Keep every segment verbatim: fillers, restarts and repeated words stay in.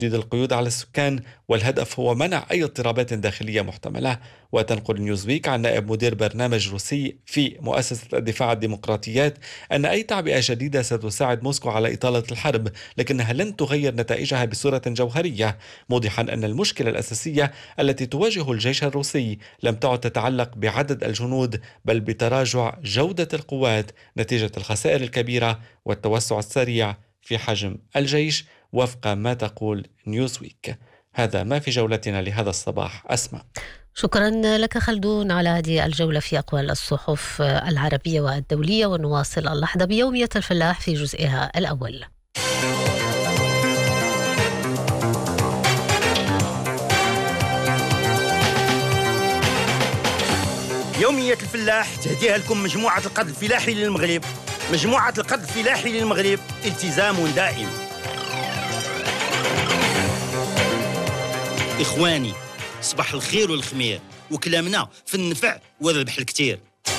تشديد القيود على السكان، والهدف هو منع أي اضطرابات داخلية محتملة. وتنقل نيوزويك عن نائب مدير برنامج روسي في مؤسسة الدفاع الديمقراطيات أن أي تعبئة جديدة ستساعد موسكو على إطالة الحرب، لكنها لن تغير نتائجها بصورة جوهرية، موضحا أن المشكلة الأساسية التي تواجه الجيش الروسي لم تعد تتعلق بعدد الجنود، بل بتراجع جودة القوات نتيجة الخسائر الكبيرة والتوسع السريع في حجم الجيش، وفق ما تقول نيوزويك. هذا ما في جولتنا لهذا الصباح. أسمع. شكرا لك خلدون على هذه الجولة في أقوال الصحف العربية والدولية، ونواصل اللحظة بيومية الفلاح في جزئها الأول. يومية الفلاح تهديها لكم مجموعة القد الفلاحي للمغرب. مجموعة القد الفلاحي للمغرب، التزام دائم. إخواني، صباح الخير والخمير، وكلامنا في النفع والربح الكتير.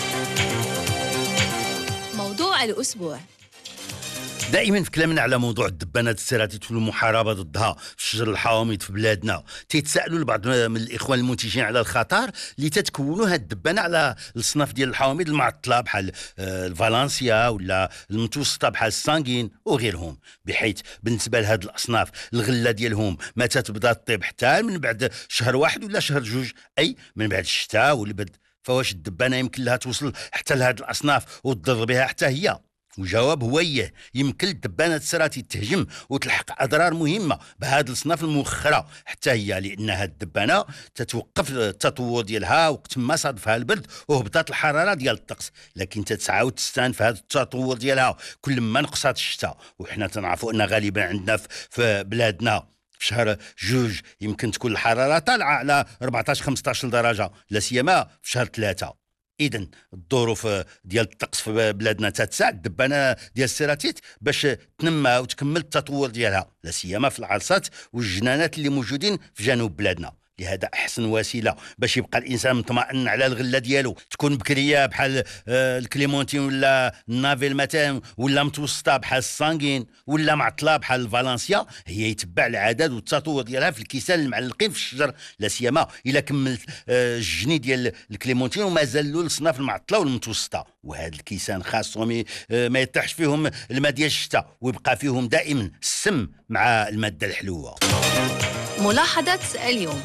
موضوع الأسبوع. دائما في كلامنا على موضوع الدبانات السيراتيت والمحاربه ضدها في الشجر الحوامض في بلادنا، تيتسالوا البعض من الاخوان المنتجين على الخطر اللي تتكونوا هاد الدبانه على الصناف ديال الحوامض المعطله بحال الفالنسيا ولا المتوسطه بحال السانغين وغيرهم، بحيث بالنسبه لهاد الاصناف الغله ديالهم ما تتبدا تطيب حتى من بعد شهر واحد ولا شهر جوج، اي من بعد الشتاء والبرد. فواش الدبانه يمكن لها توصل حتى لهاد الاصناف وتضر بها حتى هي؟ وجواب هو ايه، يمكن الدبانه السراتي تهجم وتلحق اضرار مهمه بهذه الصناف الموخره حتى هي، لان هذه الدبانه تتوقف التطور ديالها وقت ما صادفها البرد وهبطت الحراره ديال الطقس، لكن تتعاود تستانف هذا التطور ديالها كل ما نقصات الشتاء. وحنا تنعرفوا ان غالبا عندنا في بلادنا في شهر جوج يمكن تكون الحراره طالعه على أربعطاش خمسطاش درجه، لا سيما في شهر ثلاثة. إذن الظروف ديال الطقس في بلادنا تتساعد الدبانة ديال السيراتيت باش تنمى وتكمل التطور ديالها، لا سيما في العرصات والجنانات اللي موجودين في جنوب بلادنا. لهذا أحسن وسيلة باش يبقى الإنسان مطمئن على الغلة ديالو تكون بكرية بحال آه الكليمونتين ولا النافيل مثلا، ولا متوسطة بحال السانغين، ولا معطلة بحال الفالنسيا، هي يتبع العدد والتطور ديالها في الكيسان المعلقين في الشجر، لا سيما إلا كمل آه الجني ديال الكليمونتين وما زالوا الصناف المعطلة والمتوسطة. وهاد الكيسان خاصهم آه ما يطيحش فيهم الماء ديال الشتاء، ويبقى فيهم دائما السم مع المادة الحلوة. ملاحظة اليوم.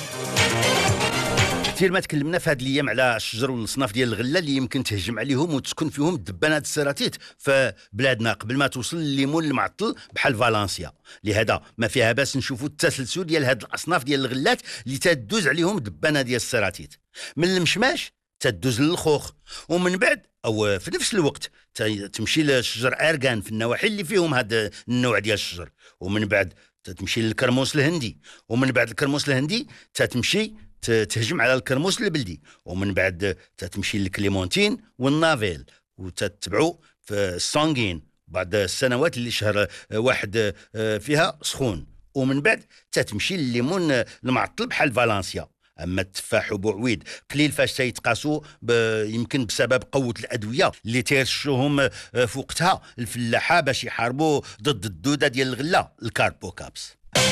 كثير ما تكلمنا في هذه الايام على الشجر والصناف ديال الغله اللي يمكن تهجم عليهم وتسكن فيهم الدبانات السيراتيت في بلادنا قبل ما توصل لليمون المعطل بحال فالنسيا. لهذا ما فيها باس نشوفوا التسلسل ديال هذه الاصناف ديال الغلات اللي تدوز عليهم الدبانه ديال السيراتيت، من المشماش تدوز للخوخ، ومن بعد او في نفس الوقت تمشي للشجر ارغان في النواحي اللي فيهم هذا النوع ديال الشجر، ومن بعد تمشي للكرموس الهندي، ومن بعد الكرموس الهندي تتمشي تهجم على الكرموس البلدي، ومن بعد تتمشي للكليمونتين والنافيل، وتتبعوا في السانغين بعد السنوات اللي شهر واحد فيها سخون، ومن بعد تتمشي لليمون المعطل بحال فالنسيا. اما التفاح وبوعويد قليل فاش تيتقاسوا يمكن بسبب قوه الادويه اللي تيرشوهم في وقتها الفلاحه باش يحاربوا ضد الدوده ديال الغله الكاربوكابس.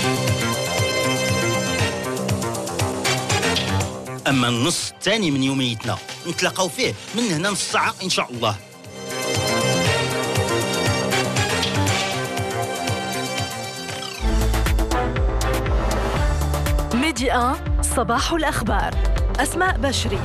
اما النص الثاني من يوميتنا نتلاقاو فيه من هنا نص ساعه ان شاء الله. ميديا صباح الأخبار. أسماء بشري.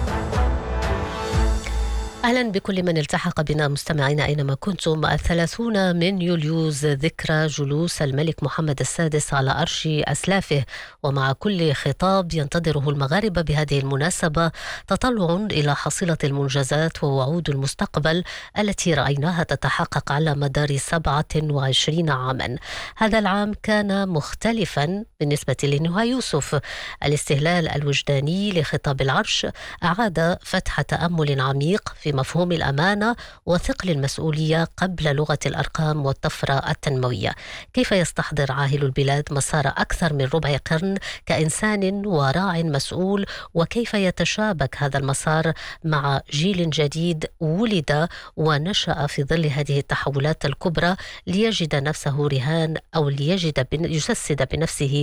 أهلا بكل من التحق بنا مستمعين أينما كنتم. الثلاثون من يوليوز ذكرى جلوس الملك محمد السادس على عرش أسلافه، ومع كل خطاب ينتظره المغاربة بهذه المناسبة تطلع إلى حصيلة المنجزات ووعود المستقبل التي رأيناها تتحقق على مدار سبعة وعشرين عاما. هذا العام كان مختلفا بالنسبة لنهى يوسف. الاستهلال الوجداني لخطاب العرش أعاد فتح تأمل عميق في مفهوم الأمانة وثقل المسؤولية قبل لغة الأرقام والطفرة التنموية. كيف يستحضر عاهل البلاد مسار أكثر من ربع قرن كإنسان وراع مسؤول، وكيف يتشابك هذا المسار مع جيل جديد ولد ونشأ في ظل هذه التحولات الكبرى ليجد نفسه رهان أو ليجد يجسد بنفسه